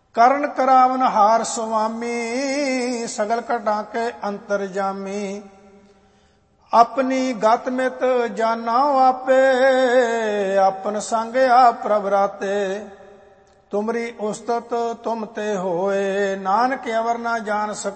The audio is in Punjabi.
ਕਰਨ ਕਰਾਵਨ ਹਾਰ ਸੁਆਮੀ, ਸਗਲ ਘਟਾਂ ਕੇ ਅੰਤਰਜਾਮੀ। ਆਪਣੀ ਗਤ ਮਿਤ ਜਾਨਾ ਆਪੇ, ਆਪਨ ਸੰਗ ਆਪ ਪ੍ਰਭ ਰਾਤੇ। ਤੁਮਰੀ ਉਸਤਤ ਤੁਮ ਤੇ ਹੋਏ, ਨਾਨਕ ਅਵਰ ਨਾ ਜਾਣ